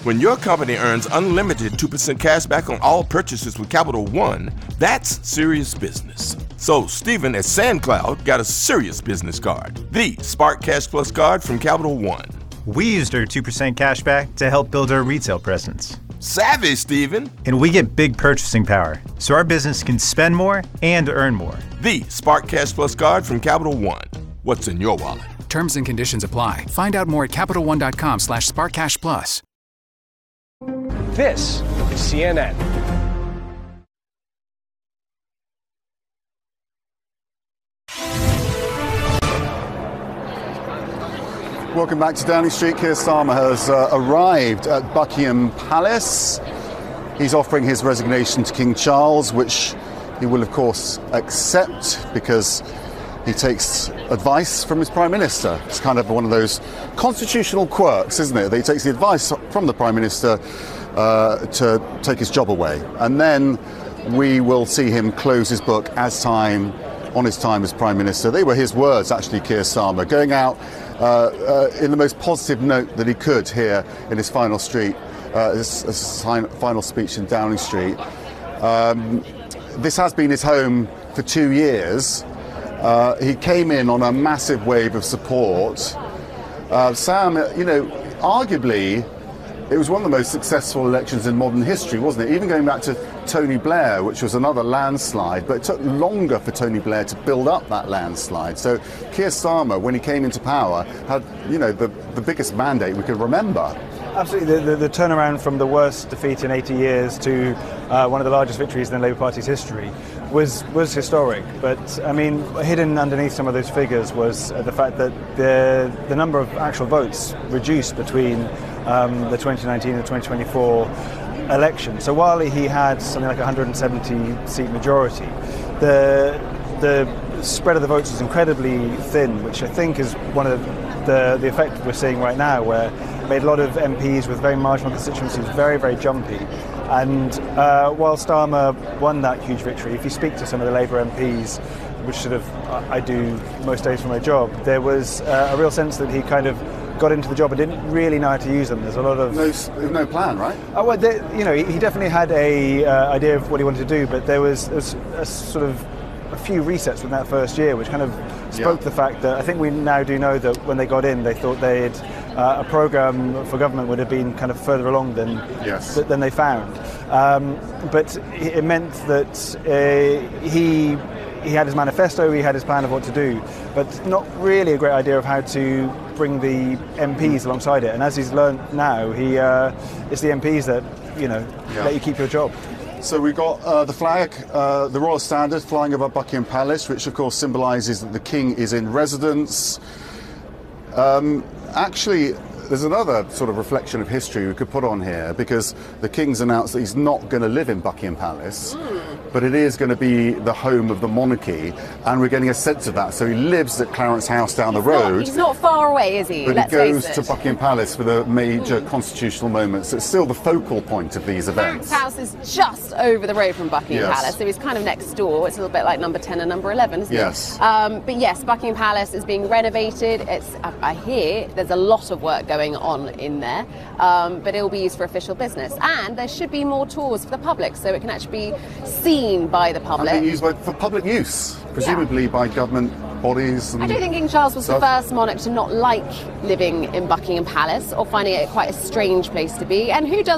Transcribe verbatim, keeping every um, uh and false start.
When your company earns unlimited two percent cash back on all purchases with Capital One, that's serious business. So Stephen at SandCloud got a serious business card, the Spark Cash Plus card from Capital One. We used our two percent cash back to help build our retail presence. Savvy, Stephen. And we get big purchasing power, so our business can spend more and earn more. The Spark Cash Plus card from Capital One. What's in your wallet? Terms and conditions apply. Find out more at CapitalOne.com slash SparkCashPlus. This is C N N. Welcome back to Downing Street. Keir Starmer has uh, arrived at Buckingham Palace. He's offering his resignation to King Charles, which he will, of course, accept because he takes advice from his Prime Minister. It's kind of one of those constitutional quirks, isn't it? That he takes the advice from the Prime Minister uh, to take his job away. And then we will see him close his book as time on his time as Prime Minister. They were his words, actually, Keir Starmer, going out uh, uh, in the most positive note that he could here in his final street, uh, his, his final speech in Downing Street. Um, this has been his home for two years. Uh, he came in on a massive wave of support. Uh, Sam, you know, arguably, it was one of the most successful elections in modern history, wasn't it? Even going back to Tony Blair, which was another landslide, but it took longer for Tony Blair to build up that landslide. So Keir Starmer, when he came into power, had, you know, the, the biggest mandate we could remember. Absolutely, the, the, the turnaround from the worst defeat in eighty years to uh, one of the largest victories in the Labour Party's history was was historic. But I mean, hidden underneath some of those figures was uh, the fact that the the number of actual votes reduced between um, the twenty nineteen and the twenty twenty-four election. So while he had something like a one hundred seventy seat majority, the the spread of the votes was incredibly thin, which I think is one of the the effect we're seeing right now, where made a lot of M Ps with very marginal constituencies very, very jumpy. And uh, while Starmer won that huge victory, if you speak to some of the Labour M Ps, which sort of I do most days for my job, there was uh, a real sense that he kind of got into the job and didn't really know how to use them. There's a lot of no, no plan, right? Oh, well, there, you know, he, he definitely had a uh, idea of what he wanted to do, but there was, there was a sort of a few resets in that first year, which kind of spoke yeah. the fact that I think we now do know that when they got in, they thought they'd uh, a programme for government would have been kind of further along than yes. th- than they found. Um, but it meant that uh, he he had his manifesto, he had his plan of what to do, but not really a great idea of how to bring the M Ps alongside it. And as he's learned now, he uh, it's the M Ps that you know yeah. let you keep your job. So we've got uh, the flag, uh, the Royal Standard flying above Buckingham Palace, which of course symbolises that the King is in residence. Um, actually, there's another sort of reflection of history we could put on here, because the King's announced that he's not going to live in Buckingham Palace, mm. but it is going to be the home of the monarchy, and we're getting a sense of that. So he lives at Clarence House down he's the road. Not, he's not far away, is he? But Let's he goes face to it. Buckingham Palace for the major mm. constitutional moments. It's still the focal point of these events. Clarence House is just over the road from Buckingham yes. Palace, so he's kind of next door. It's a little bit like number ten and number eleven, isn't yes. it? Um, but yes, Buckingham Palace is being renovated. It's, I, I hear there's a lot of work going on in there, um, but it will be used for official business. And there should be more tours for the public, so it can actually be seen by the public. And being used by, for public use, presumably yeah. by government bodies. And I don't think King Charles was stuff. the first monarch to not like living in Buckingham Palace or finding it quite a strange place to be. And who does